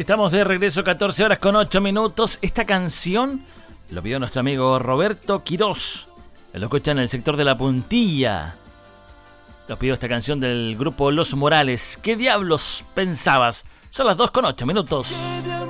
Estamos de regreso, 14 horas con 8 minutos. Esta canción lo pidió nuestro amigo Roberto Quirós. Lo escuchan en el sector de La Puntilla. Lo pidió esta canción del grupo Los Morales. ¿Qué diablos pensabas? Son las 2 con 8 minutos.